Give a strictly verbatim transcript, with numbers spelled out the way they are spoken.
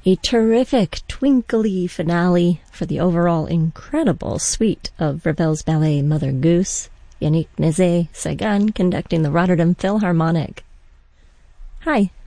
A terrific twinkly finale for the overall incredible suite of Ravel's ballet Mother Goose, Yannick Nézet-Séguin conducting the Rotterdam Philharmonic. Hi,